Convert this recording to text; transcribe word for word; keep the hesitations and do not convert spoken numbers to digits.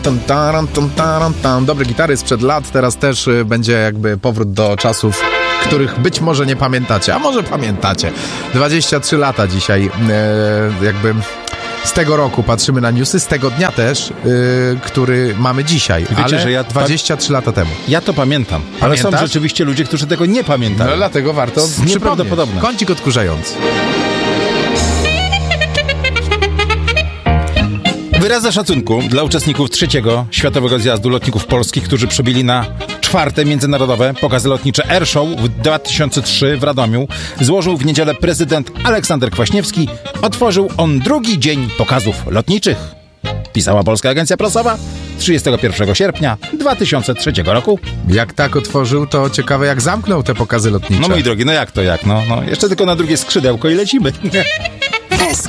Tam, taram, tam, taram, tam. Dobry gitaryst sprzed lat, teraz też y, będzie jakby powrót do czasów, których być może nie pamiętacie, a może pamiętacie. dwadzieścia trzy lata dzisiaj, y, jakby z tego roku patrzymy na newsy, z tego dnia też, y, który mamy dzisiaj, Wiecie, ale że ja dwadzieścia trzy lata temu. Ja to pamiętam, ale Pamiętasz? są rzeczywiście ludzie, którzy tego nie pamiętają. No dlatego warto przypomnieć. Nieprawdopodobne. Kącik odkurzający. Wyrazy szacunku dla uczestników trzeciego Światowego Zjazdu Lotników Polskich, którzy przybyli na czwarte międzynarodowe pokazy lotnicze Airshow w dwa tysiące trzecim w Radomiu, złożył w niedzielę prezydent Aleksander Kwaśniewski. Otworzył on drugi dzień pokazów lotniczych. Pisała Polska Agencja Prasowa trzydziestego pierwszego sierpnia dwa tysiące trzeciego roku. Jak tak otworzył, to ciekawe jak zamknął te pokazy lotnicze. No mój drogi, no jak to jak? No, no jeszcze tylko na drugie skrzydełko i lecimy.